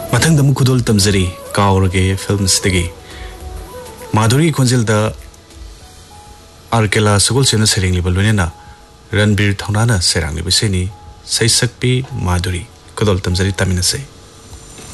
मथंग दम खुदोल तमजरी कावरगे फिल्म्स तगी माधुरी खोंजेल दा आर्केला सगोल सेना सेरेंगली बलुनेना रणबीर थौनाना सेरांगली बसेनी सैसकपी माधुरी खुदोल तमजरी तमिनसे।